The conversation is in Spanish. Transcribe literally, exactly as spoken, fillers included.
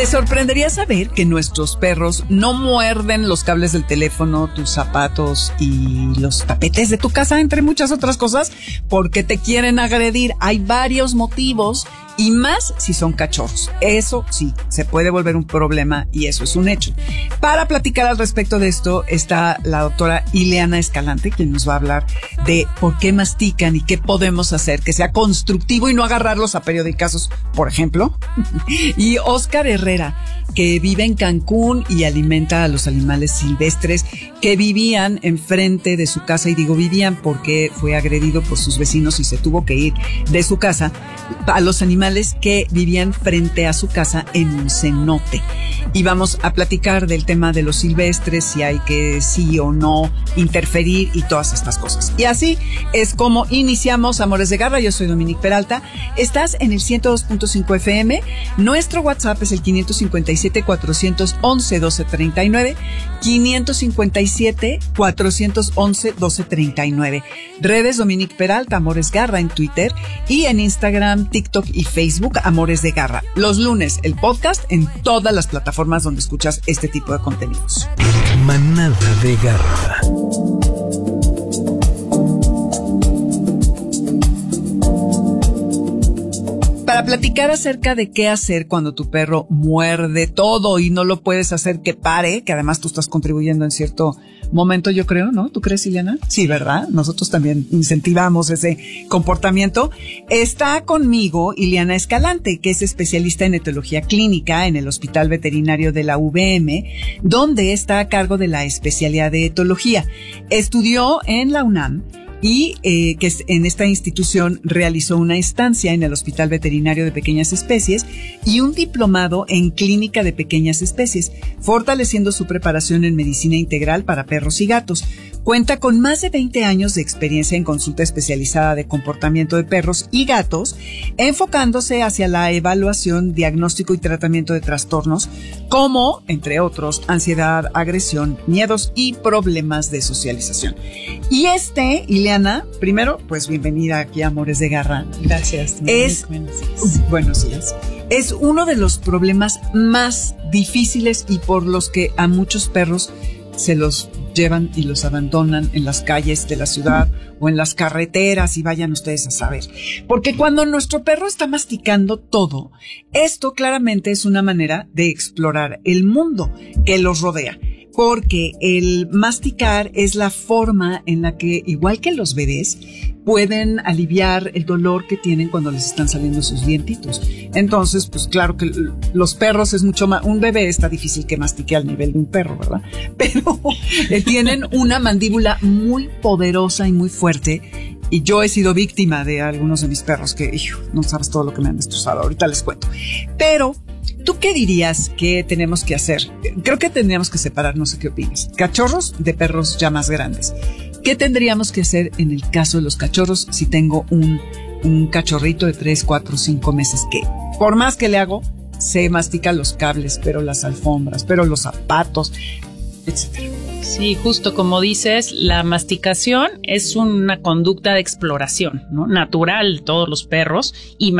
sorprendería saber que nuestros perros no muerden los cables del teléfono, tus zapatos y los tapetes de tu casa, entre muchas otras cosas, porque te quieren agredir. Hay varios motivos y más si son cachorros. Eso sí, se puede volver un problema y eso es un hecho. Para platicar al respecto de esto está la doctora Ileana Escalante, quien nos va a hablar de por qué mastican y qué podemos hacer que sea constructivo y no agarrarlos a periodicazos, por ejemplo. Y Oscar Herrera, que vive en Cancún y alimenta a los animales silvestres que vivían enfrente de su casa, y digo vivían porque fue agredido por sus vecinos y se tuvo que ir de su casa, a los animales que vivían frente a su casa en un cenote. Y vamos a platicar del tema de los silvestres, si hay que sí o no interferir y todas estas cosas. Y así es como iniciamos Amores de Garra. Yo soy Dominique Peralta. Estás en el ciento dos punto cinco F M. Nuestro WhatsApp es el quinientos cincuenta y siete, cuatrocientos once, doce treinta y nueve. quinientos cincuenta y siete, cuatrocientos once, doce treinta y nueve. Redes Dominique Peralta, Amores Garra en Twitter y en Instagram, TikTok y Facebook, Amores de Garra. Los lunes, el podcast en todas las plataformas donde escuchas este tipo de contenidos. Manada de Garra. Para platicar acerca de qué hacer cuando tu perro muerde todo y no lo puedes hacer que pare, que además tú estás contribuyendo en cierto momento, yo creo, ¿no? ¿Tú crees, Ileana? Sí, ¿verdad? Nosotros también incentivamos ese comportamiento. Está conmigo Ileana Escalante, que es especialista en etología clínica en el Hospital Veterinario de la U V M, donde está a cargo de la especialidad de etología. Estudió en la UNAM y eh, que en esta institución realizó una estancia en el Hospital Veterinario de Pequeñas Especies y un diplomado en Clínica de Pequeñas Especies, fortaleciendo su preparación en medicina integral para perros y gatos. Cuenta con más de veinte años de experiencia en consulta especializada de comportamiento de perros y gatos, enfocándose hacia la evaluación, diagnóstico y tratamiento de trastornos como, entre otros, ansiedad, agresión, miedos y problemas de socialización. Y este, Ileana, primero, pues bienvenida aquí a Amores de Garra. Gracias. Es, buenos días. Buenos días. Es uno de los problemas más difíciles y por los que a muchos perros se los llevan y los abandonan en las calles de la ciudad o en las carreteras, y vayan ustedes a saber. Porque cuando nuestro perro está masticando todo, esto claramente es una manera de explorar el mundo que los rodea. Porque el masticar es la forma en la que, igual que los bebés, pueden aliviar el dolor que tienen cuando les están saliendo sus dientitos. Entonces, pues claro que los perros es mucho más... Un bebé está difícil que mastique al nivel de un perro, ¿verdad? Pero eh, tienen una mandíbula muy poderosa y muy fuerte. Y yo he sido víctima de algunos de mis perros que, hijo, no sabes todo lo que me han destrozado. Ahorita les cuento. Pero... ¿tú qué dirías que tenemos que hacer? Creo que tendríamos que separar, no sé qué opinas, cachorros de perros ya más grandes. ¿Qué tendríamos que hacer en el caso de los cachorros si tengo un, un cachorrito de tres, cuatro, cinco meses que, por más que le hago, se mastica los cables, pero las alfombras, pero los zapatos, etcétera? Sí, justo como dices, la masticación es una conducta de exploración, ¿no? Natural de todos los perros y